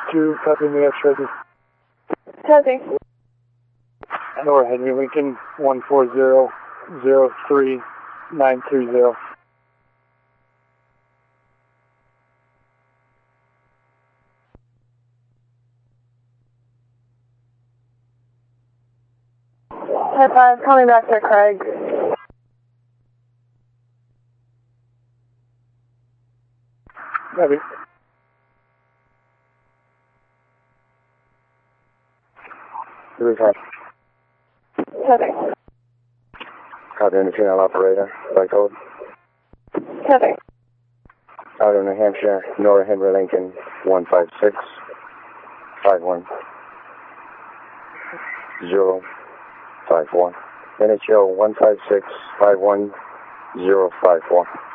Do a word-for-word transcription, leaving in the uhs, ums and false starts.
two, copy me, F ready. Copy. Nora Henry Lincoln, one four zero zero three nine three zero. Type five, call me back there, Craig. Copy. Three five. Copy. Copy on the channel operator. By code. Copy. Out of New Hampshire, Nora Henry Lincoln, one five six five one zero five one. N H L one five six five one zero five one.